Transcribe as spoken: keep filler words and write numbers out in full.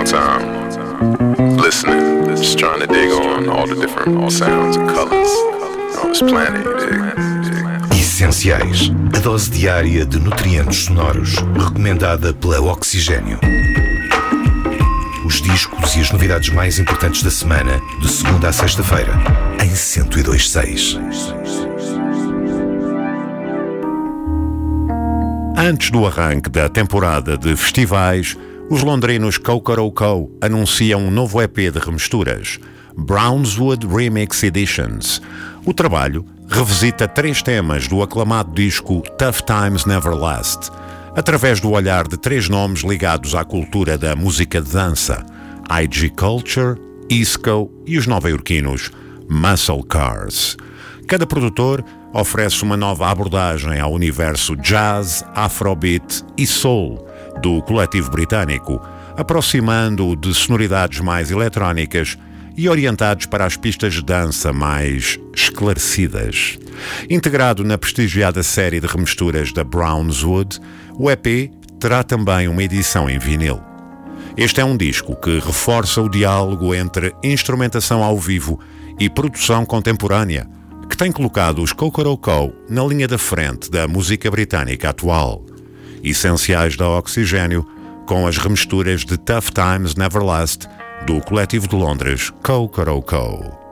time, listening, just trying to dig on all the different sounds and colors on this planet, you dig? Essenciais, a dose diária de nutrientes sonoros, recomendada pela Oxigênio. Os discos e as novidades mais importantes da semana, de segunda a sexta-feira, em cento e dois ponto seis. Antes do arranque da temporada de festivais, os londrinos Cocoroco anunciam um novo E P de remisturas, Brownswood Remix Editions. O trabalho revisita três temas do aclamado disco Tough Times Never Last, através do olhar de três nomes ligados à cultura da música de dança: I G Culture, Isco e os nova-iorquinos Muscle Cars. Cada produtor oferece uma nova abordagem ao universo jazz, afrobeat e soul do coletivo britânico, aproximando-o de sonoridades mais eletrónicas e orientados para as pistas de dança mais esclarecidas. Integrado na prestigiada série de remisturas da Brownswood, o E P terá também uma edição em vinil. Este é um disco que reforça o diálogo entre instrumentação ao vivo e produção contemporânea, que tem colocado os Cocoroco na linha da frente da música britânica atual. Essenciais da Oxigênio, com as remisturas de Tough Times Never Last, do coletivo de Londres Cocoroco.